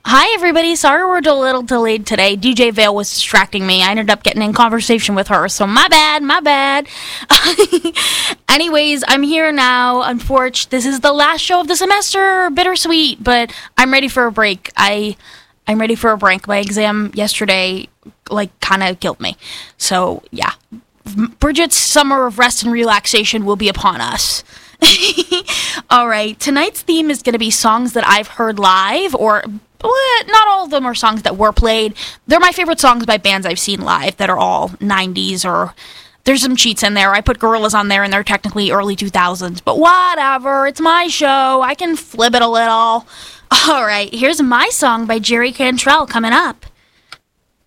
Hi, everybody. Sorry we're a little delayed today. DJ Vale was distracting me. I ended up getting in conversation with her, so my bad, my bad. Anyways, I'm here now. Unfortunately, this is the last show of the semester. Bittersweet, but I'm ready for a break. I'm ready for a break. My exam yesterday, kind of killed me. So, yeah. Bridget's summer of rest and relaxation will be upon us. Alright, tonight's theme is going to be songs that I've heard live, or not all of them are songs that were played. They're my favorite songs by bands I've seen live that are all 90s, or there's some cheats in there. I put Gorillaz on there and they're technically early 2000s, but whatever, it's my show. I can flip it a little. Alright, here's my song by Jerry Cantrell coming up.